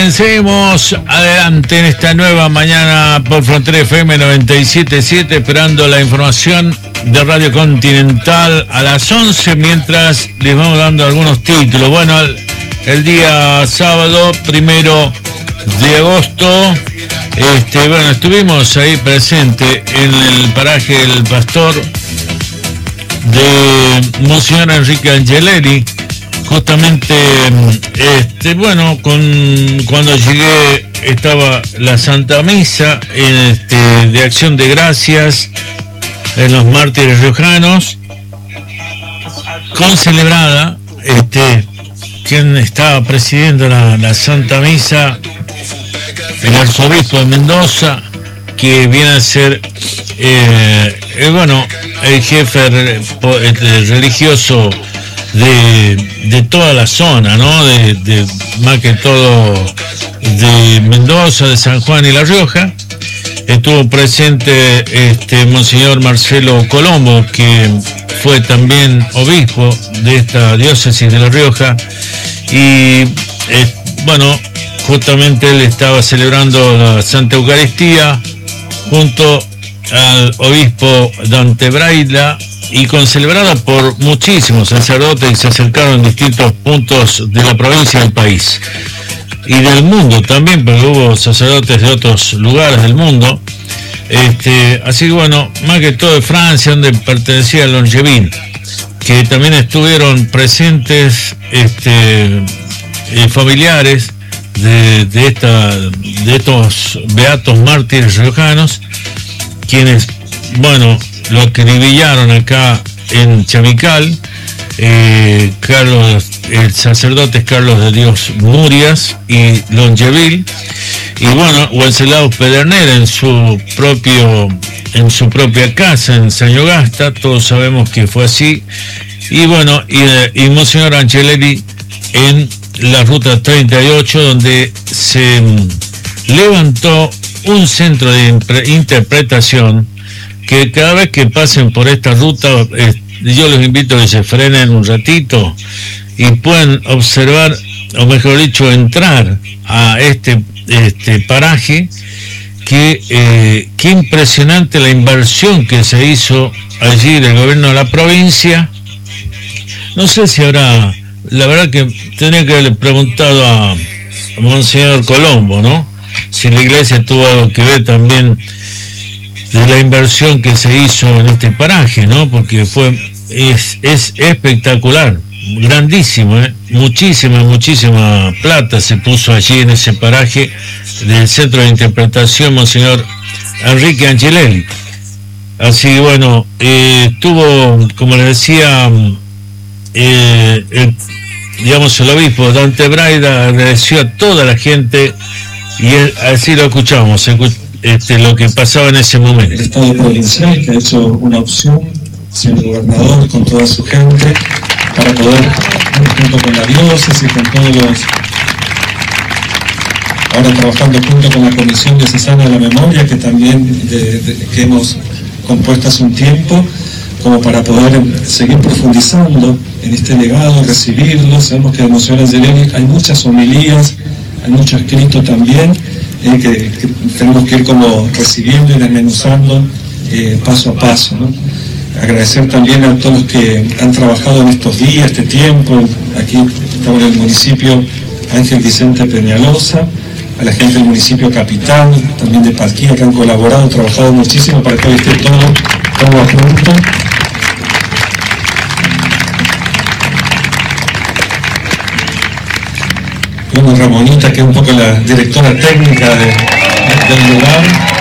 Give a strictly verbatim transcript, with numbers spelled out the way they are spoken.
Seguimos adelante en esta nueva mañana por Frontera F M noventa y siete punto siete, esperando la información de Radio Continental a las once, mientras les vamos dando algunos títulos. Bueno, el, el día sábado, primero de agosto, este, bueno, estuvimos ahí presente en el paraje del Pastor de Monseñor Enrique Angelelli. Justamente, este, bueno, con, cuando llegué estaba la Santa Misa este, de Acción de Gracias en los Mártires Riojanos, concelebrada, este, quien estaba presidiendo la, la Santa Misa, el arzobispo de Mendoza, que viene a ser, eh, eh, bueno, el jefe el religioso de, de toda la zona, ¿no? De, de más que todo de Mendoza, de San Juan y La Rioja. Estuvo presente este Monseñor Marcelo Colombo, que fue también obispo de esta diócesis de La Rioja, y eh, bueno, justamente él estaba celebrando la Santa Eucaristía junto al obispo Dante Braida, y concelebrada por muchísimos sacerdotes que se acercaron en distintos puntos de la provincia del país y del mundo también, porque hubo sacerdotes de otros lugares del mundo. Este, así que bueno, más que todo de Francia, donde pertenecía a Longeville, que también estuvieron presentes este, eh, familiares de, de, esta, de estos beatos mártires riojanos, quienes, bueno, lo acribillaron acá en Chamical. eh, Carlos, el sacerdote es Carlos de Dios Murias y Longeville, y bueno, Wenceslao Pedernera en su propio en su propia casa en Sañogasta, todos sabemos que fue así. Y bueno, y, y Monseñor Angelelli en la ruta treinta y ocho, donde se levantó un centro de interpretación, que cada vez que pasen por esta ruta, eh, yo los invito a que se frenen un ratito y puedan observar, o mejor dicho, entrar a este, este paraje. Que eh, qué impresionante la inversión que se hizo allí del gobierno de la provincia. No sé si habrá, la verdad que tenía que haberle preguntado a, a Monseñor Colombo, ¿no? Si la iglesia tuvo algo que ver también de la inversión que se hizo en este paraje, ¿no? Porque fue es, es espectacular, grandísimo, ¿eh? Muchísima, muchísima plata se puso allí en ese paraje del Centro de Interpretación Monseñor Enrique Angelelli. Así, bueno, eh, tuvo, como les decía, eh, el, digamos, el obispo Dante Braida agradeció a toda la gente, y él, así lo escuchamos, escuchamos Este, lo que pasaba en ese momento. El Estado provincial, que ha hecho una opción, siendo gobernador con toda su gente, para poder, junto con la diócesis, con todos los, ahora trabajando junto con la Comisión Diocesana de la Memoria, que también de, de, que hemos compuesto hace un tiempo, como para poder seguir profundizando en este legado, recibirlo. Sabemos que de Monseñor Angelelli hay muchas homilías, hay mucho escrito también, Eh, que, que tenemos que ir como recibiendo y desmenuzando eh, paso a paso, ¿no? Agradecer también a todos los que han trabajado en estos días, este tiempo. Aquí estamos en el municipio Ángel Vicente Peñalosa, a la gente del municipio Capital, también de Palquía, que han colaborado, trabajado muchísimo para que hoy esté todo, todo junto. Bueno, Ramonita, que es un poco la directora técnica de, del lugar.